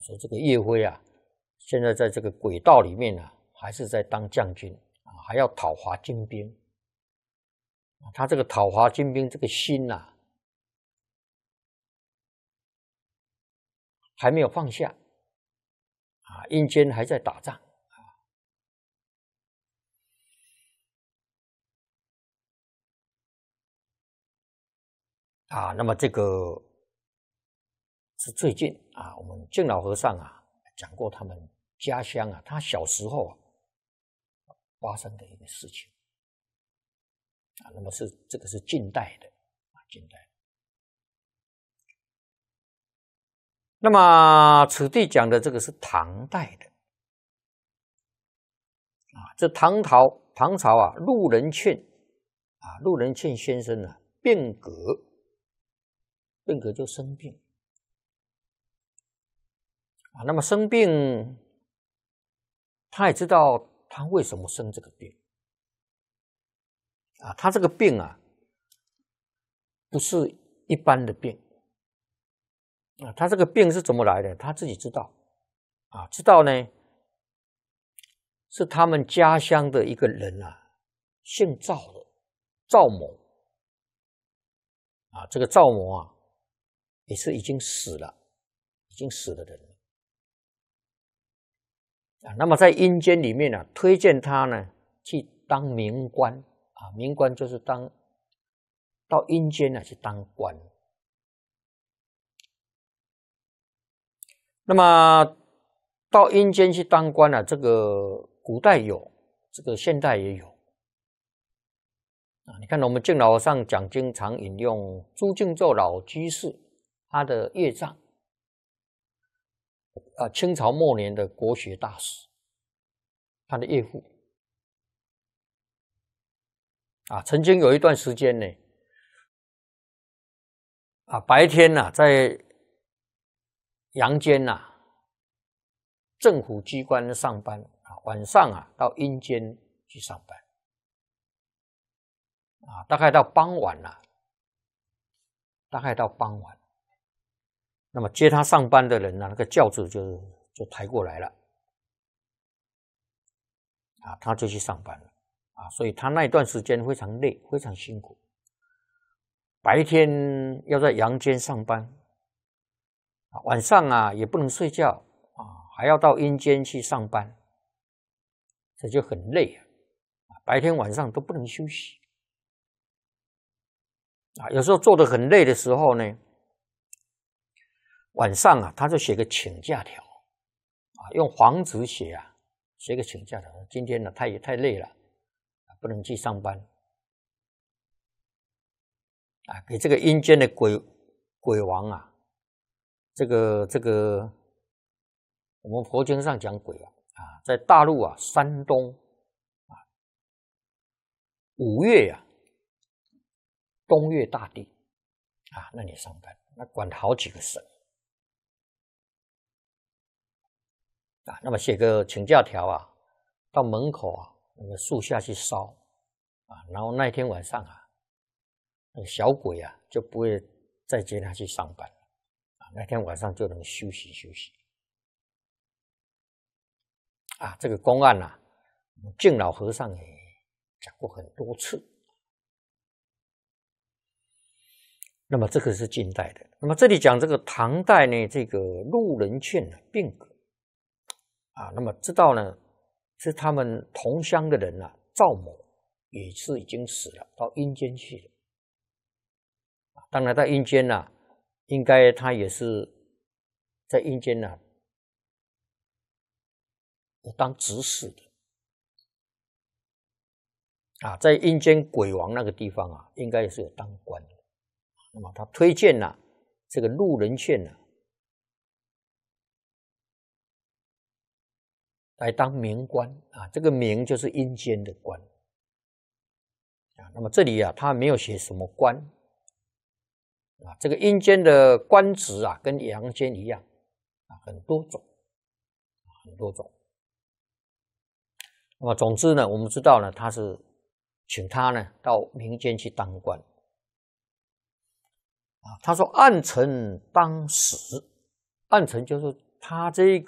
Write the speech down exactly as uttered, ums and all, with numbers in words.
说这个岳飞啊，现在在这个轨道里面啊，还是在当将军啊，还要讨伐金兵。他这个讨伐金兵这个心呐、啊，还没有放下啊，阴间还在打仗。啊，那么这个是最近啊，我们净老和尚啊讲过他们家乡啊，他小时候啊发生的一个事情啊，那么是这个是近代的啊，近代。那么此地讲的这个是唐代的啊，这唐朝唐朝啊，陆仁劝啊，陆仁劝先生啊病革。病革就生病啊，那么生病，他也知道他为什么生这个病啊，他这个病啊，不是一般的病啊，他这个病是怎么来的？他自己知道啊，知道呢，是他们家乡的一个人啊，姓赵的赵某啊，这个赵某啊。也是已经死了，已经死了的人啊。那么在阴间里面呢、啊，推荐他呢去当民官啊，民官就是当到阴间呢去当官。那么到阴间去当官啊，这个古代有，这个现代也有啊。你看我们净老和尚讲经常引用朱敬宙老居士。他的业障啊，清朝末年的国学大师，他的岳父啊，曾经有一段时间呢，啊，白天呐、啊、在阳间呐、啊、政府机关上班啊，晚上啊到阴间去上班啊，大概到傍晚了、啊，大概到傍晚。那么接他上班的人呢、啊，那个轿子就就抬过来了，啊，他就去上班了，啊，所以他那一段时间非常累，非常辛苦。白天要在阳间上班，啊，晚上啊也不能睡觉，啊，还要到阴间去上班，这就很累啊，白天晚上都不能休息，啊，有时候做得很累的时候呢。晚上啊，他就写个请假条啊，用黄纸写啊，写个请假条。今天呢，他也太累了，不能去上班啊，给这个阴间的鬼鬼王啊，这个这个，我们佛经上讲鬼啊啊，在大陆啊，山东啊，五岳啊，东岳大帝啊，那里上班，那管好几个省。啊，那么写个请假条啊，到门口啊，那个树下去烧啊，然后那一天晚上啊，那个小鬼啊就不会再接他去上班了啊，那天晚上就能休息休息啊。这个公案啊，净老和尚也讲过很多次。那么这个是近代的，那么这里讲这个唐代呢，这个陆仁劝的病革。啊，那么知道呢，是他们同乡的人啊，赵某也是已经死了，到阴间去了。当然，在阴间呢、啊，应该他也是在阴间呢、啊，当执事的啊，在阴间鬼王那个地方啊，应该也是有当官的。那么他推荐呢、啊，这个陆仁劝呢、啊。来当民官啊，这个民就是阴间的官啊。那么这里啊，他没有写什么官啊，这个阴间的官职啊，跟阳间一样啊，很多种，很多种。那么总之呢，我们知道呢，他是请他呢到民间去当官啊。他说：“暗臣当死，暗臣就是他这